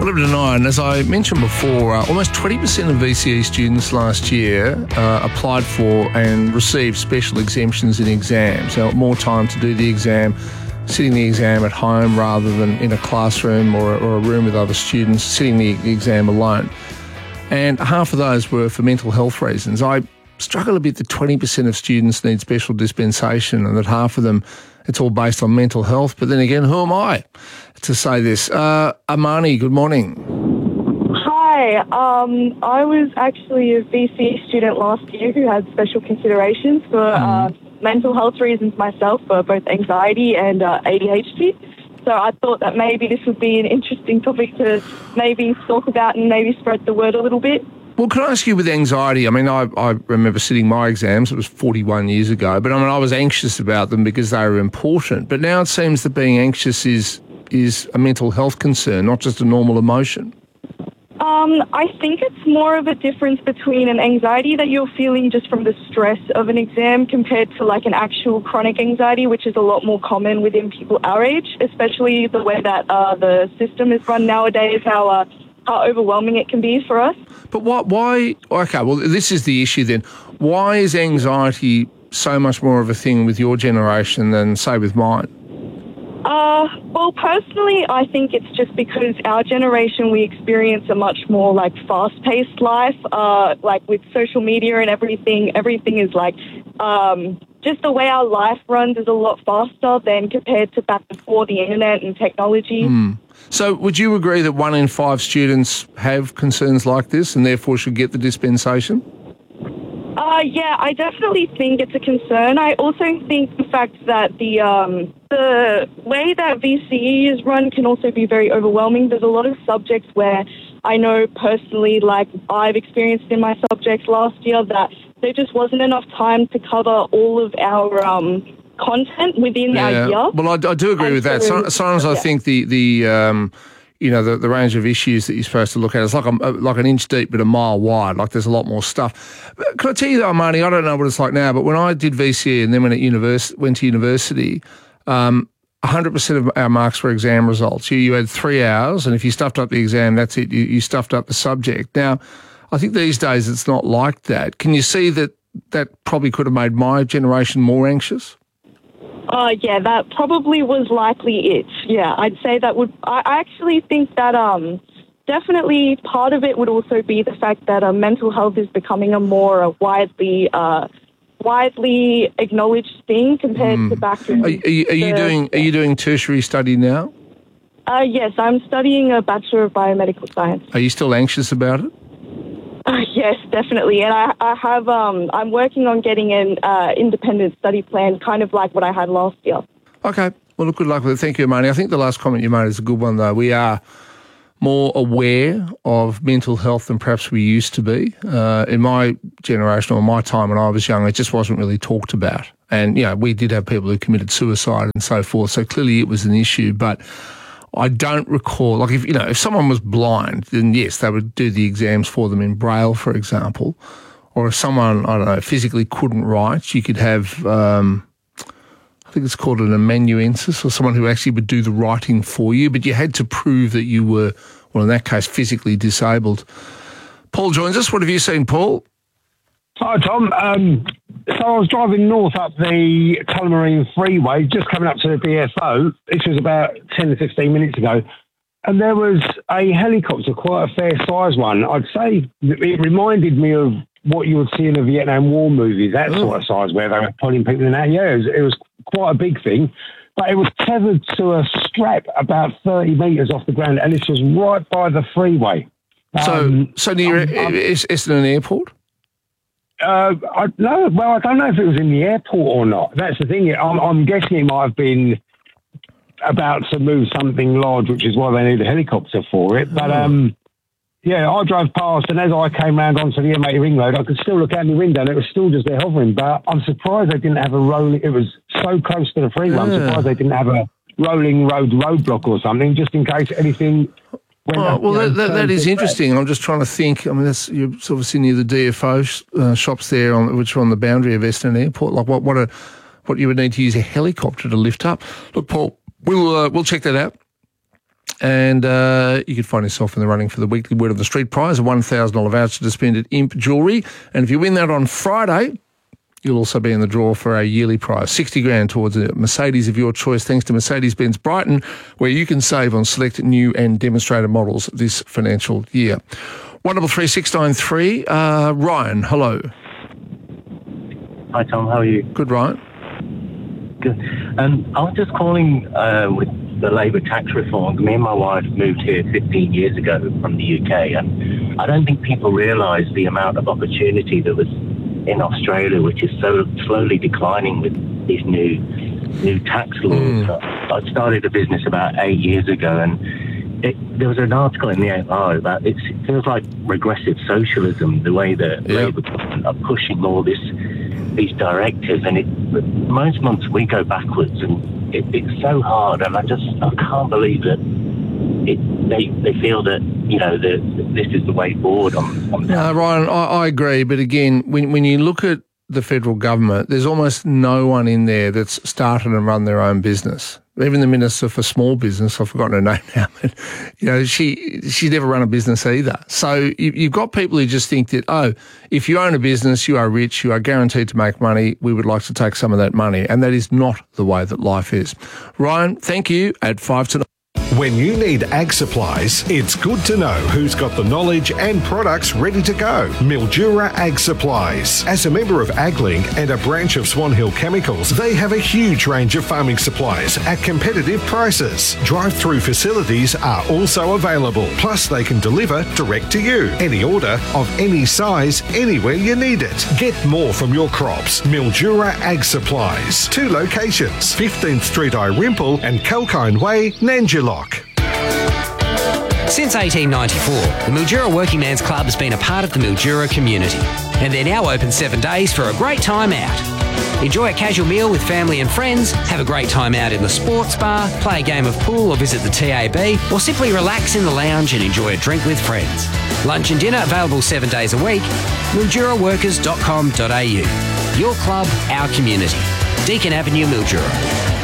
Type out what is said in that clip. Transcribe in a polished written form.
11 to 9, as I mentioned before, almost 20% of VCE students last year applied for and received special exemptions in exams. So more time to do the exam, sitting the exam at home rather than in a classroom or a room with other students, sitting the exam alone. And half of those were for mental health reasons. I struggle a bit that 20% of students need special dispensation and that half of them, it's all based on mental health. But then again, who am I to say this? Amani, good morning. Hi. I was actually a VCE student last year who had special considerations for mental health reasons myself, for both anxiety and ADHD. So I thought that maybe this would be an interesting topic to maybe talk about and maybe spread the word a little bit. Well, can I ask you with anxiety? I mean, I remember sitting my exams, it was 41 years ago, but I mean, I was anxious about them because they were important. But now it seems that being anxious is a mental health concern, not just a normal emotion. I think it's more of a difference between an anxiety that you're feeling just from the stress of an exam compared to like an actual chronic anxiety, which is a lot more common within people our age, especially the way that the system is run nowadays, how overwhelming it can be for us. But why? Okay, well, this is the issue then. Why is anxiety so much more of a thing with your generation than, say, with mine? Well, personally, I think it's just because our generation, we experience a much more, like, fast-paced life, like, with social media and everything is, like, just the way our life runs is a lot faster than compared to back before the internet and technology. So would you agree that 1 in 5 students have concerns like this and therefore should get the dispensation? Yeah, I definitely think it's a concern. I also think the fact that the way that VCE is run can also be very overwhelming. There's a lot of subjects where I know personally, like I've experienced in my subjects last year, that there just wasn't enough time to cover all of our content within our year. Well, I do agree with that. Sometimes I think the range of issues that you're supposed to look at is like an inch deep but a mile wide. Like there's a lot more stuff. But can I tell you though, Marnie, I don't know what it's like now, but when I did VCE and then went to university, 100% of our marks were exam results. You had 3 hours, and if you stuffed up the exam, that's it. You stuffed up the subject. Now, I think these days it's not like that. Can you see that probably could have made my generation more anxious? Yeah, that probably was likely it. Yeah, I'd say that would. I actually think that definitely part of it would also be the fact that mental health is becoming a more widely acknowledged thing compared to back in. Are you doing tertiary study now? Yes, I'm studying a Bachelor of Biomedical Science. Are you still anxious about it? Yes, definitely. And I have, I'm working on getting an independent study plan, kind of like what I had last year. Okay. Well, look, good luck with it. Thank you, Marnie. I think the last comment you made is a good one, though. We are more aware of mental health than perhaps we used to be. In my generation or my time when I was young, it just wasn't really talked about. And, we did have people who committed suicide and so forth. So clearly it was an issue. But I don't recall, like if someone was blind, then yes, they would do the exams for them in Braille, for example. Or if someone, I don't know, physically couldn't write, you could have, I think it's called an amanuensis, or someone who actually would do the writing for you, but you had to prove that you were, well, in that case, physically disabled. Paul joins us. What have you seen, Paul? Hi, Tom. So I was driving north up the Tullamarine Freeway, just coming up to the DFO. This was about 10 to 15 minutes ago. And there was a helicopter, quite a fair-sized one. I'd say it reminded me of what you would see in a Vietnam War movie, that sort of size, where they were pulling people in and out. Yeah, it was quite a big thing. But it was tethered to a strap about 30 metres off the ground, and this was right by the freeway. So near Essendon Airport? I don't know if it was in the airport or not. That's the thing. I'm guessing it might have been about to move something large, which is why they need a helicopter for it. But I drove past, and as I came round onto the M80 ring road, I could still look out the window, and it was still just there hovering. But I'm surprised they didn't have a rolling. It was so close to the freeway. I'm surprised they didn't have a rolling roadblock or something, just in case anything. That is interesting. I'm just trying to think. I mean, you're obviously near the DFO shops there, which are on the boundary of Essendon Airport. Like, what you would need to use a helicopter to lift up. Look, Paul, we'll check that out. And you could find yourself in the running for the weekly Word on the Street prize, a $1,000 voucher to spend at Imp Jewellery. And if you win that on Friday, you'll also be in the draw for a yearly prize, $60,000 towards a Mercedes of your choice, thanks to Mercedes-Benz Brighton, where you can save on select new and demonstrator models this financial year. 133693, Ryan, hello. Hi, Tom. How are you? Good, Ryan. Good. I was just calling with the Labour tax reform. Me and my wife moved here 15 years ago from the UK, and I don't think people realise the amount of opportunity that was in Australia, which is so slowly declining with these new tax laws. I started a business about 8 years ago, and there was an article in the AFR about it feels like regressive socialism, the way that Labour government are pushing all these directives, and most months we go backwards, and it's so hard, and I can't believe that they feel that this is the way forward on No, Ryan, I agree, but again, when you look at the federal government, there's almost no one in there that's started and run their own business. Even the Minister for Small Business, I've forgotten her name now, but she never run a business either. So you've got people who just think that, if you own a business, you are rich, you are guaranteed to make money, we would like to take some of that money. And that is not the way that life is. Ryan, thank you at 5 to 9. When you need ag supplies, it's good to know who's got the knowledge and products ready to go. Mildura Ag Supplies. As a member of AgLink and a branch of Swan Hill Chemicals, they have a huge range of farming supplies at competitive prices. Drive-through facilities are also available. Plus, they can deliver direct to you. Any order of any size, anywhere you need it. Get more from your crops. Mildura Ag Supplies. 2 locations, 15th Street, Irimple and Kalkine Way, Nanjilock. Since 1894, the Mildura Working Man's Club has been a part of the Mildura community, and they're now open 7 days for a great time out. Enjoy a casual meal with family and friends, have a great time out in the sports bar, play a game of pool or visit the TAB, or simply relax in the lounge and enjoy a drink with friends. Lunch and dinner available 7 days a week. MilduraWorkers.com.au. Your club, our community. Deakin Avenue, Mildura.